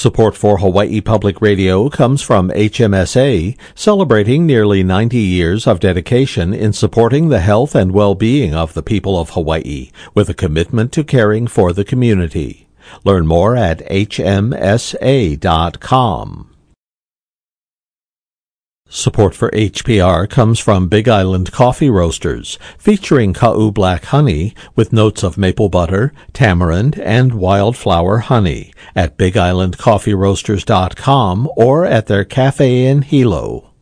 Support for Hawaii Public Radio comes from HMSA, celebrating nearly 90 years of dedication in supporting the health and well-being of the people of Hawaii, with a commitment to caring for the community. Learn more at hmsa.com. Support for HPR comes from Big Island Coffee Roasters, featuring Ka'u Black Honey with notes of maple butter, tamarind, and wildflower honey at BigIslandCoffeeRoasters.com or at their cafe in Hilo.